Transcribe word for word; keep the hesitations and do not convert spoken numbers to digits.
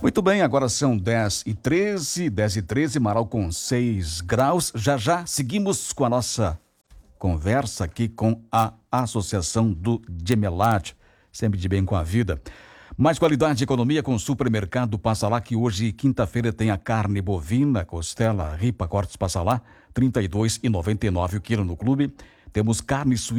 Muito bem, agora são dez e treze, dez e treze, Marau com seis graus. Já já seguimos com a nossa conversa aqui com a Associação do Gemelate, sempre de bem com a vida. Mais qualidade e economia com o Supermercado Passa Lá, que hoje, quinta-feira, tem a carne bovina, costela, ripa, cortes Passa Lá, trinta e dois reais e noventa e nove centavos o quilo no clube. Temos carne suína